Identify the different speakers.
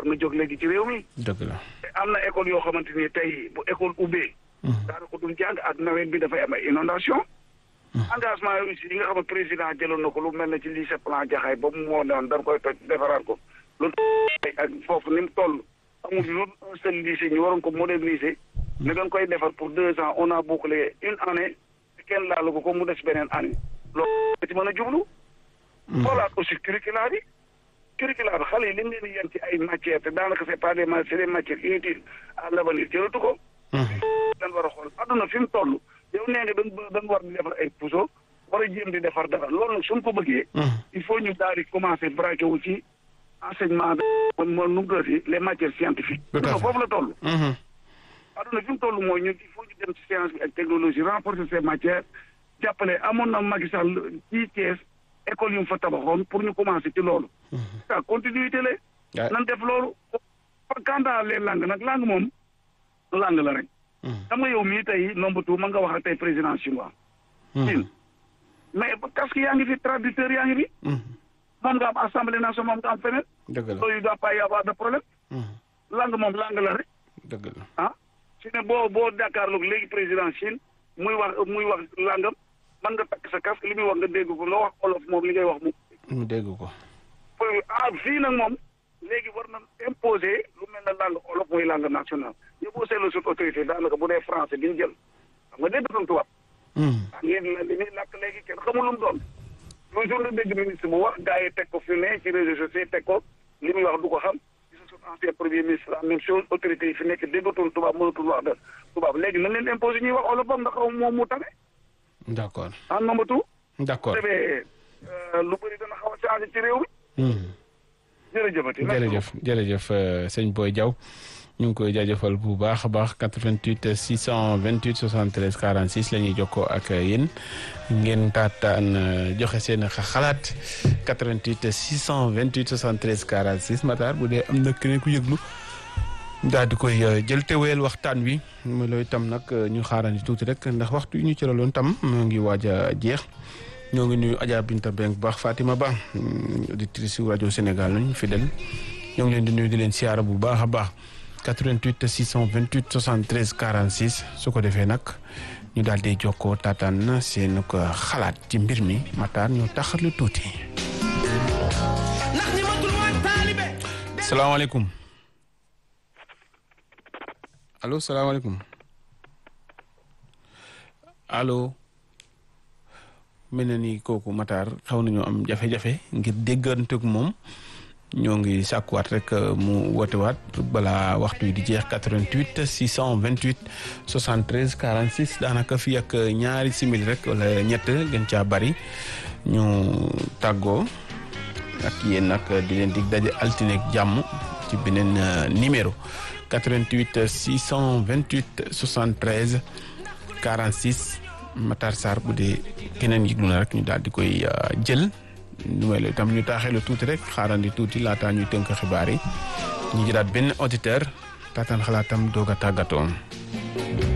Speaker 1: war na jóg léegi ci réew mi.
Speaker 2: dëgg la.
Speaker 1: te am na école yoo xamante ni tey bu école ubbee. daanaka duñ jàng ak nawet bi dafay am ay inondation engagement yooyu aussi yi nga xam ne président jëloon na ko lu mel ne ci lycée Plan Jaxaay ba mu moo newoon dañ koy toj defaraat ko loolu ak foofu ni mu toll amul lu un seul lycée ñu waroon ko moderniser ne dañ koy defar pour 2 ans on a bouclé une année kenn laalu ko mu des beneen année loolu ci mën a jublu xoolaat aussi curricula bi xale yi liñ leen di yem ci ay matières te daanaka c'est pas des matières c'est des matières inutiles à l'avenir jëlatu ko dañ war a xool adduna fi mu toll yow nee nga dañ war di defar ay puso war a jéem di defar dara loolu nag suñ ko bëggee il faut ñu daal di commencer braqué wu ci enseignement mo nu gësi les matières scientifiques adduna foofu la toll adduna fi mu toll mooy ñun il faut ñu dem ci science bi ak technologie renforcer ces matières jàppale amoon na Macky Sall ci Thiès école yu mu fa tabaxoon pour ñu commencer ci loolu ça continuité la nan def loolu quant à les langues nag langue moom langue la rek xam nga yow mii tey nombre two mën nga wax ak tey président chinois Chine mais parce que yaa ngi fi traducteur yaa ngi fi moom nga am assemblée nationale moom nga am feneen loolu doit pas y avoir de problème langue moom langue la rek
Speaker 2: dëgg la
Speaker 1: ah su ne boo jàkkaarloog léegi président Chine muy wax langam mën nga takk sa casque li muy wax nga dégg ko loo wax olof moom li ngay wax
Speaker 2: mu dégg ko
Speaker 1: fii nag moom léegi war na imposer lu mel ne langue olof mooy langue nationale ñu boo seetlu suñu autorité daanaka bu dee français bi ñu jël xam nga dégg doon tubaab ngeen li ñuy làkk léegi kenn xamul lu mu doon toujours nga dégg ministre bu wax gars yi teg ko fi ne ci réseaux sociaux teg ko li muy wax du ko xam ci suñu ancien premier ministre la même chose autorité yi fi nekk déggatul tubaab mënatul wax da tubaab léegi nañ leen imposer ñuy wax olof bam ndax moom mu tane
Speaker 2: d'accord
Speaker 1: en nombre tout
Speaker 2: d'accord
Speaker 1: demee lu bëri dana xaw a changé ci réew mi
Speaker 2: jërëjëf sëñ Boy Diaw ñu ngi koy jaajëfal bu baax a baax 88 628 73 46 la ñuy jokkoo ak yéen ngeen taataan joxe seen xalaat 88 628 73 46 Matar bu dee am na keneen ku yëglu daal di koy jël te wéyal waxtaan wi mu looy tam nag ñu xaarandi tuuti rek ndax waxtu yi ñu cëraloon tam mu ngi waaj a jeex. ñoo ngi nuyu Adja Binta Beng bu baax Fatima Ba auditrice rajo Sénégal lañu fidèle ñoo ngi leen di nuyu di leen siyaara bu baax a baax 88 628 73 46 su ko defee nag ñu daal di jokkoo taataan seen ko xalaat ci mbir mi Matar ñu taxal tuuti. salaamaaleykum allo salaamaaleykum allo. mel na ni kooku Matar xaw nañoo am jafe-jafe ngir dégganteeg moom ñoo ngi sàkkuwaat rek mu wootewaat balaa waxtu yi di jeex 88 628 73 46 daanaka fii ak ñaari simili rek wala ñett gën caa bari ñu tàggoo ak yéen nag di leen dig daje altine ak jàmm ci beneen numéro 88 628 73 46. Matar Sarr bu dee keneen yëglu na rek ñu daal di koy jël nu may la itam ñu taaxee la tuuti rek xaarandi tuuti laataa ñuy tënk xibaar yi ñu jëlaat benn auditeur taataan xalaatam doog a tàggatoo.